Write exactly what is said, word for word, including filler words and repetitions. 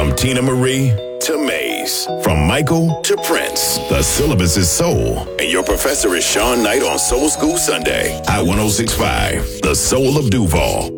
From Tina Marie to Maze, from Michael to Prince, the syllabus is soul, and your professor is Sean Knight on Soul School Sunday. Hot one oh six point five, the soul of Duval.